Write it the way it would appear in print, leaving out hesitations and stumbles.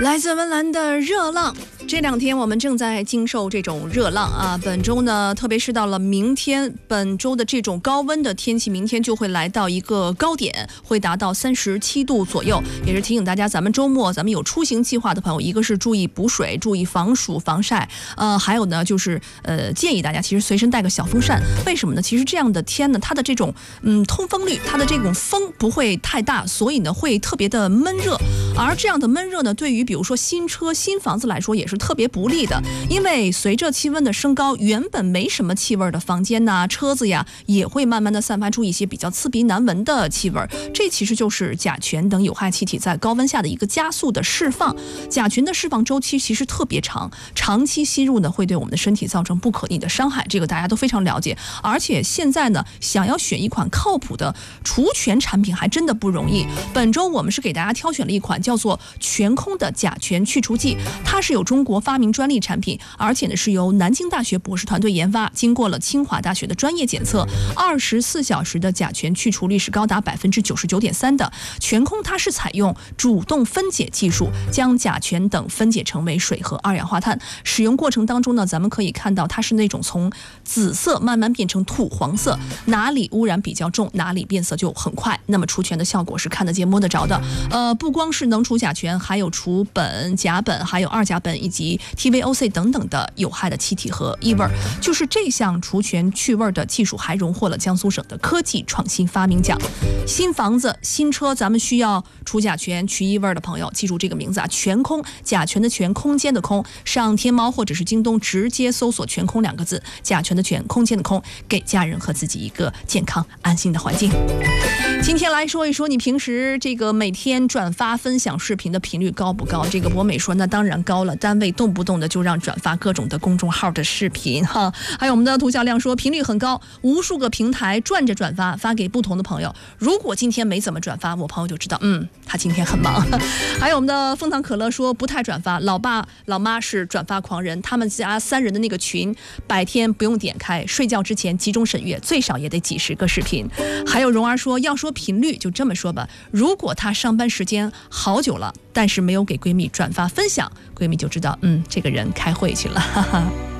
来自温岚的热浪，这两天我们正在经受这种热浪啊。本周呢，特别是到了明天，本周的这种高温的天气，明天就会来到一个高点，会达到37度左右。也是提醒大家，咱们周末咱们有出行计划的朋友，一个是注意补水，注意防暑防晒，还有呢就是建议大家其实随身带个小风扇。为什么呢？其实这样的天呢，它的这种通风率，它的这种风不会太大，所以呢会特别的闷热。而这样的闷热呢，对于比如说新车新房子来说也是特别不利的，因为随着气温的升高，原本没什么气味的房间呐、车子呀，也会慢慢的散发出一些比较刺鼻难闻的气味。这其实就是甲醛等有害气体在高温下的一个加速的释放。甲醛的释放周期其实特别长，长期吸入呢会对我们的身体造成不可逆的伤害，这个大家都非常了解。而且现在呢，想要选一款靠谱的除醛产品还真的不容易。本周我们是给大家挑选了一款叫做全空的甲醛去除剂，它是有中国发明专利产品，而且呢是由南京大学博士团队研发，经过了清华大学的专业检测，24小时的甲醛去除率是高达99.3%的。全空它是采用主动分解技术，将甲醛等分解成为水和二氧化碳。使用过程当中呢，咱们可以看到它是那种从紫色慢慢变成土黄色，哪里污染比较重，哪里变色就很快。那么除醛的效果是看得见摸得着的。不光是能除甲醛，还有除苯、甲苯，还有二甲苯以及 TVOC 等等的有害的气体和异味。就是这项除醛去味的技术还荣获了江苏省的科技创新发明奖。新房子新车咱们需要除甲醛去异味的朋友，记住这个名字啊，全空，甲醛的醛，空间的空，上天猫或者是京东直接搜索全空2个字，甲醛的醛，空间的空，给家人和自己一个健康安心的环境。今天来说一说，你平时这个每天转发分享视频的频率高不高？这个博美说那当然高了，单位动不动的就让转发各种的公众号的视频哈。还有我们的涂小亮说频率很高，无数个平台转着转发，发给不同的朋友。如果今天没怎么转发，我朋友就知道他今天很忙。还有我们的枫糖可乐说不太转发，老爸老妈是转发狂人，他们家3人的那个群白天不用点开，睡觉之前集中审阅，最少也得几十个视频。还有蓉儿说要说频率就这么说吧，如果她上班时间好久了，但是没有给闺蜜转发分享，闺蜜就知道这个人开会去了，哈哈。